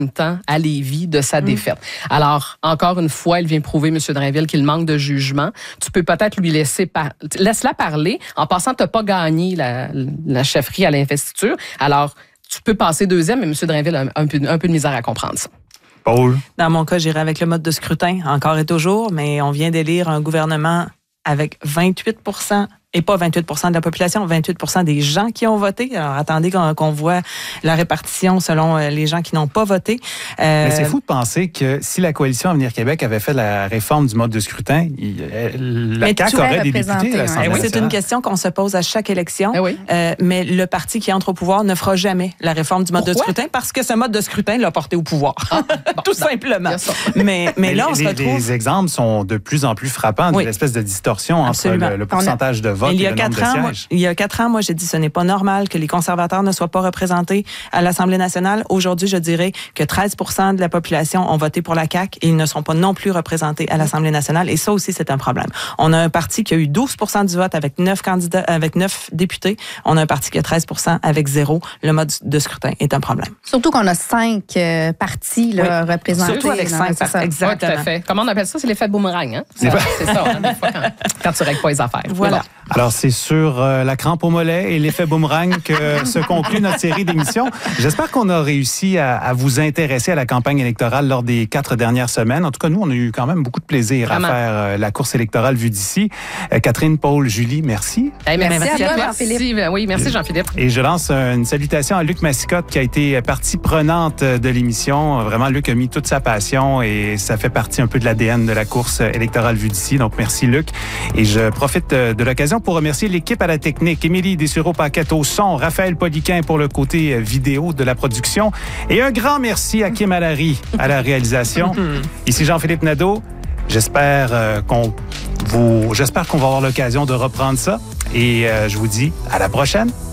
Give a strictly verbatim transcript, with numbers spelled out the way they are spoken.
temps à Lévis de sa mmh. défaite. Alors, encore une fois, il vient prouver, M. Drainville, qu'il manque de jugement. Tu peux peut-être lui laisser par... laisse-la parler. En passant, tu n'as pas gagné la, la chefferie à l'investiture. Alors, tu peux passer deuxième, mais M. Drainville a un peu, un peu de misère à comprendre ça. Paul? Dans mon cas, j'irai avec le mode de scrutin, encore et toujours, mais on vient d'élire un gouvernement avec vingt-huit pour cent et pas vingt-huit pour cent de la population, vingt-huit pour cent des gens qui ont voté. Alors, attendez qu'on, qu'on voit la répartition selon les gens qui n'ont pas voté. Euh, Mais c'est fou de penser que si la Coalition Avenir Québec avait fait la réforme du mode de scrutin, il, la C A Q aurait des députés à l'Assemblée oui, nationale. C'est une question qu'on se pose à chaque élection. Ah oui. euh, mais le parti qui entre au pouvoir ne fera jamais la réforme du mode Pourquoi? de scrutin parce que ce mode de scrutin l'a porté au pouvoir. Ah, bon, Tout non, simplement. Mais, mais, mais là, les, on se retrouve... Les exemples sont de plus en plus frappants, oui. L'espèce de distorsion Absolument. entre le, le pourcentage a... de vote et le nombre de sièges. Moi, il y a quatre ans, moi, j'ai dit ce n'est pas normal que les conservateurs ne soient pas représentés à l'Assemblée nationale. Aujourd'hui, je dirais que treize pour cent de la population ont voté pour la C A Q et ils ne sont pas non plus représentés à l'Assemblée nationale. Et ça aussi, c'est un problème. On a un parti qui a eu douze pour cent du vote avec neuf candidats, avec neuf députés. On a un parti qui a treize pour cent avec zéro. Le mode de scrutin est un problème. Surtout qu'on a cinq euh, partis là, oui. représentés. Surtout avec cinq partis. Exactement. Ouais, tout à fait. Comment on appelle ça? C'est l'effet boomerang. Hein? C'est, c'est ça, hein, des fois, quand, quand tu règles pas les affaires. Voilà. Bon. Alors, c'est sur euh, la crampe au mollet et l'effet boomerang que se conclut notre série d'émissions. J'espère qu'on a réussi à, à vous intéresser à la campagne électorale lors des quatre dernières semaines. En tout cas, nous, on a eu quand même beaucoup de plaisir Vraiment. à faire euh, la course électorale vue d'ici. Euh, Catherine, Paul, Julie, merci. Hey, merci, merci à toi, Jean-Philippe. Merci, oui, merci Jean-Philippe. Et je lance une salutation à Luc Massicotte qui a été partie prenante de l'émission. Vraiment, Luc a mis toute sa passion et ça fait partie un peu de l'A D N de la course électorale vue d'ici. Donc, merci Luc. Et je profite de l'occasion pour remercier l'équipe à la technique, Émilie Dessureau-Paquette au son, Raphaël Poliquin pour le côté vidéo de la production et un grand merci à Kim Allary à la réalisation. Ici Jean-Philippe Nadeau. J'espère euh, qu'on vous, j'espère qu'on va avoir l'occasion de reprendre ça et euh, je vous dis à la prochaine.